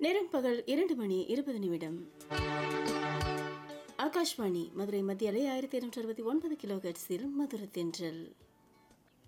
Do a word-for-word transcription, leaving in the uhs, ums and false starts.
நேரம் பகல் இரண்டு மணி இருபது நிமிடம். ஆகாஷ்வாணி மதுரை மத்திய அலை ஆயிரத்தி இருநூற்றி அறுபத்தி ஒன்பது கிலோ ஹெர்ட்ஸில் மதுர தென்றல்.